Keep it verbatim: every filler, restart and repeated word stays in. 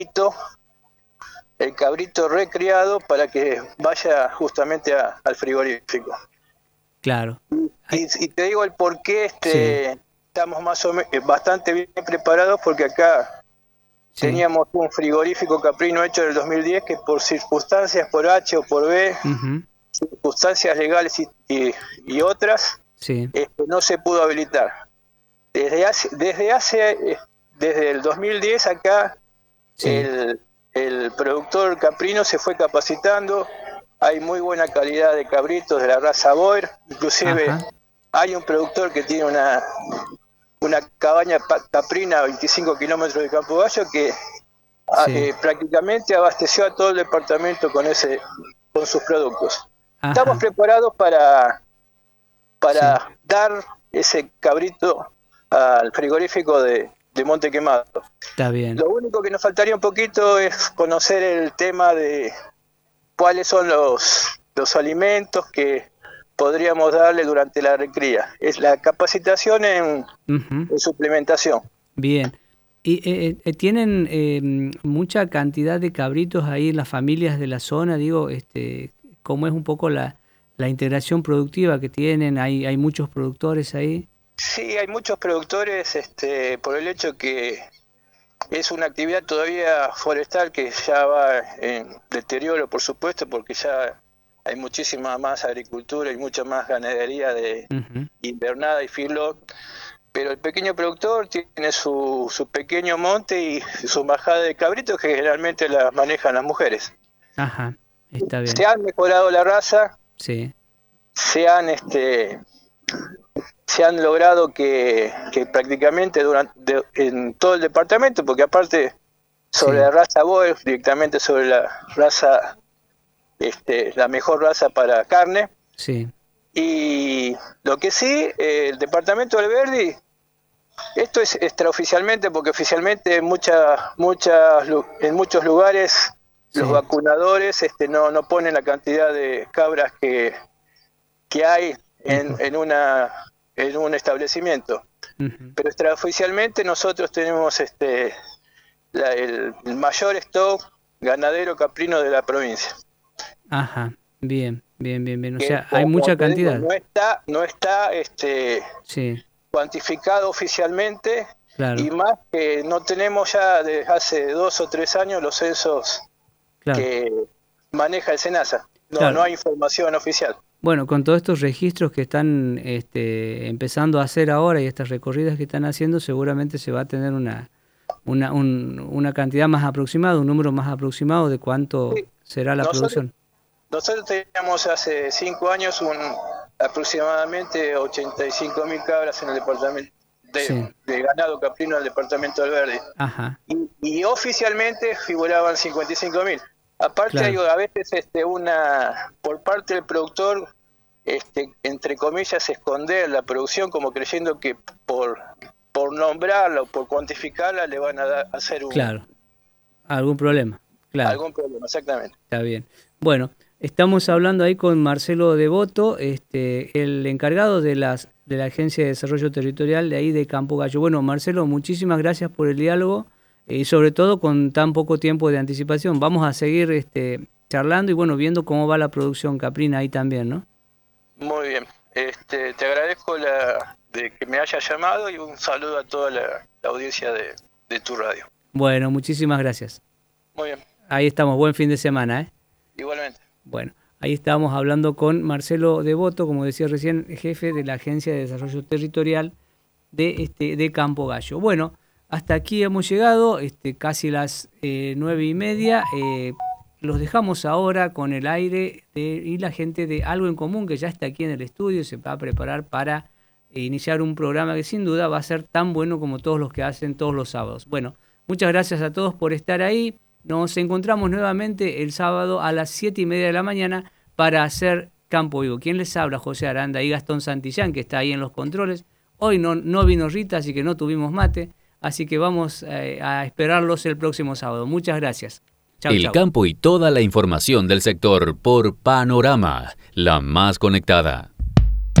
cabrito, el cabrito recriado para que vaya justamente a, al frigorífico. Claro. Y, y te digo el por qué este, sí. estamos más o menos bastante bien preparados, porque acá sí. teníamos un frigorífico caprino hecho en el dos mil diez que por circunstancias, por H o por B, uh-huh. circunstancias legales y, y, y otras, sí. este, no se pudo habilitar. Desde hace, desde hace, desde el dos mil diez acá, sí. el, el productor caprino se fue capacitando. Hay muy buena calidad de cabritos de la raza Boer, inclusive Ajá. hay un productor que tiene una una cabaña caprina a veinticinco kilómetros de Campo Gallo que sí. eh, prácticamente abasteció a todo el departamento con ese con sus productos. Ajá. Estamos preparados para para sí. dar ese cabrito al frigorífico de, de Monte Quemado. Está bien. Lo único que nos faltaría un poquito es conocer el tema de cuáles son los, los alimentos que podríamos darle durante la recría. Es la capacitación en, uh-huh. en suplementación. Bien. ¿Y eh, eh, tienen eh, mucha cantidad de cabritos ahí en las familias de la zona? Digo, este, ¿cómo es un poco la, la integración productiva que tienen? ¿Hay, hay muchos productores ahí? Sí, hay muchos productores este, por el hecho que es una actividad todavía forestal que ya va en deterioro, por supuesto, porque ya hay muchísima más agricultura y mucha más ganadería de uh-huh. invernada y feedlot, pero el pequeño productor tiene su, su pequeño monte y su bajada de cabritos que generalmente las manejan las mujeres. Ajá, está bien. Se han mejorado la raza, sí. se han este se han logrado que, que prácticamente durante de, en todo el departamento, porque aparte sobre sí. la raza Boer, directamente sobre la raza, este, la mejor raza para carne. Sí. Y lo que sí, eh, el departamento del Verdi, esto es extraoficialmente, porque oficialmente en muchas, muchas, en muchos lugares sí. los vacunadores este, no, no ponen la cantidad de cabras que, que hay en, uh-huh. en una en un establecimiento, uh-huh. pero extraoficialmente nosotros tenemos este la, el, el mayor stock ganadero caprino de la provincia. Ajá, bien, bien, bien, bien. O que, sea, hay mucha cantidad. Digo, no está, no está este sí. cuantificado oficialmente, claro. y más que no tenemos ya desde hace dos o tres años los censos claro. que maneja el SENASA. No, claro. no hay información oficial. Bueno, con todos estos registros que están este, empezando a hacer ahora y estas recorridas que están haciendo, seguramente se va a tener una una, un, una cantidad más aproximada, un número más aproximado de cuánto sí. será la nosotros, producción. Nosotros teníamos hace cinco años un aproximadamente ochenta y cinco mil cabras en el departamento de, sí. de ganado caprino del departamento del Verdi. Ajá. Y, y oficialmente figuraban cincuenta y cinco mil. Aparte claro. hay a veces este una por parte del productor este entre comillas esconder la producción como creyendo que por por nombrarla o por cuantificarla le van a dar, hacer un claro algún problema claro algún problema exactamente. Está bien. Bueno, estamos hablando ahí con Marcelo Devoto, este el encargado de las de la Agencia de Desarrollo Territorial de ahí de Campo Gallo. Bueno, Marcelo, muchísimas gracias por el diálogo. Y sobre todo con tan poco tiempo de anticipación. Vamos a seguir este, charlando y bueno, viendo cómo va la producción caprina ahí también, ¿no? Muy bien. Este, te agradezco la, de que me hayas llamado y un saludo a toda la, la audiencia de, de tu radio. Bueno, muchísimas gracias. Muy bien. Ahí estamos, buen fin de semana, ¿eh? Igualmente. Bueno, ahí estábamos hablando con Marcelo Devoto, como decía recién, jefe de la Agencia de Desarrollo Territorial de, este, de Campo Gallo. Bueno, hasta aquí hemos llegado, este, casi las eh, nueve y media. Eh, los dejamos ahora con el aire de, y la gente de Algo en Común, que ya está aquí en el estudio, se va a preparar para eh, iniciar un programa que sin duda va a ser tan bueno como todos los que hacen todos los sábados. Bueno, muchas gracias a todos por estar ahí. Nos encontramos nuevamente el sábado a las siete y media de la mañana para hacer Campo Vivo. ¿Quién les habla? José Aranda y Gastón Santillán, que está ahí en los controles. Hoy no, no vino Rita, así que no tuvimos mate. Así que vamos eh, a esperarlos el próximo sábado. Muchas gracias. Chau, el chau. campo y toda la información del sector por Panorama, la más conectada.